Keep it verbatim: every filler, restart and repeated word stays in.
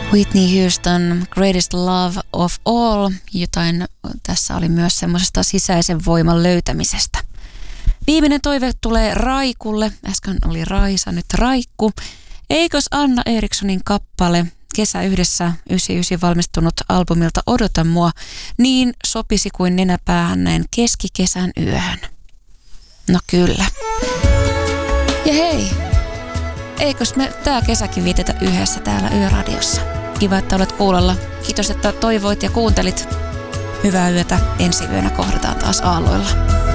Whitney Houston, Greatest Love of All, jotain tässä oli myös semmoisesta sisäisen voiman löytämisestä. Viimeinen toive tulee Raikulle, äsken oli Raisa, nyt Raikku. Eikös Anna Erikssonin kappale Kesä yhdessä yhdeksänkymmentäyhdeksän valmistunut albumilta Odota mua niin sopisi kuin nenäpäähän näin keskikesän yöhön? No kyllä. Ja hei, eikös me tää kesäkin vietetä yhdessä täällä Yöradiossa? Kiva, että olet kuulolla. Kiitos, että toivoit ja kuuntelit. Hyvää yötä. Ensi yönä kohdataan taas aalloilla.